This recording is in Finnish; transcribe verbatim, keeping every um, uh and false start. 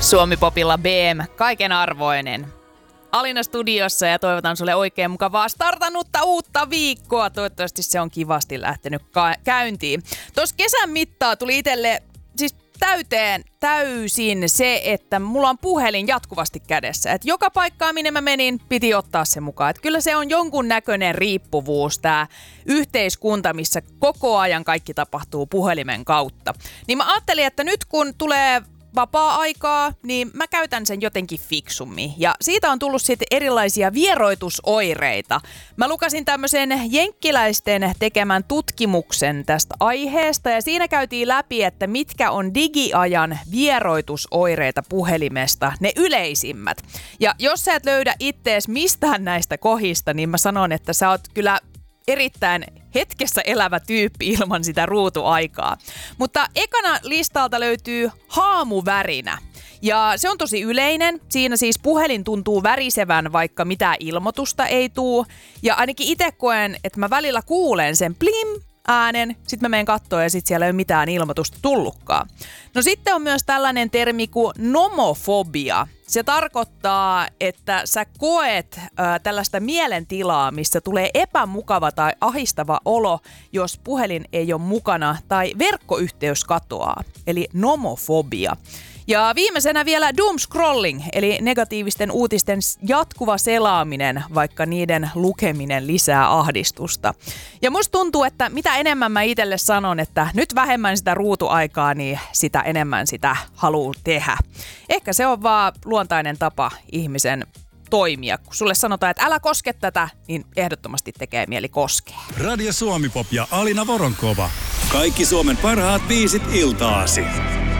Suomi-popilla B M, kaiken arvoinen. Alina studiossa ja toivotan sulle oikein mukavaa startannutta uutta viikkoa. Toivottavasti se on kivasti lähtenyt ka- käyntiin. Tuossa kesän mittaa tuli itselle siis täyteen täysin se, että mulla on puhelin jatkuvasti kädessä. Et joka paikkaan, minne mä menin, piti ottaa se mukaan. Et kyllä se on jonkun näköinen riippuvuus, tää yhteiskunta, missä koko ajan kaikki tapahtuu puhelimen kautta. Niin mä ajattelin, että nyt kun tulee vapaa-aikaa, niin mä käytän sen jotenkin fiksummin. Ja siitä on tullut sitten erilaisia vieroitusoireita. Mä lukasin tämmöisen jenkkiläisten tekemän tutkimuksen tästä aiheesta, ja siinä käytiin läpi, että mitkä on digiajan vieroitusoireita puhelimesta, ne yleisimmät. Ja jos sä et löydä ittees mistään näistä kohdista, niin mä sanon, että sä oot kyllä erittäin hetkessä elävä tyyppi ilman sitä ruutuaikaa. Mutta ekana listalta löytyy haamuvärinä. Ja se on tosi yleinen. Siinä siis puhelin tuntuu värisevän, vaikka mitään ilmoitusta ei tuu. Ja ainakin itse koen, että mä välillä kuulen sen plim äänen, sit mä menen katsoa ja sit siellä ei ole mitään ilmoitusta tullutkaan. No sitten on myös tällainen termi kuin nomofobia. Se tarkoittaa, että sä koet äh, tällaista mielentilaa, missä tulee epämukava tai ahistava olo, jos puhelin ei ole mukana tai verkkoyhteys katoaa, eli nomofobia. Ja viimeisenä vielä doom scrolling, eli negatiivisten uutisten jatkuva selaaminen, vaikka niiden lukeminen lisää ahdistusta. Ja musta tuntuu, että mitä enemmän mä itselle sanon, että nyt vähemmän sitä ruutuaikaa, niin sitä enemmän sitä haluaa tehdä. Ehkä se on vaan luontainen tapa ihmisen toimia. Kun sulle sanotaan, että älä koske tätä, niin ehdottomasti tekee mieli koskea. Radio Suomi Pop ja Alina Voronkova. Kaikki Suomen parhaat biisit iltaasi.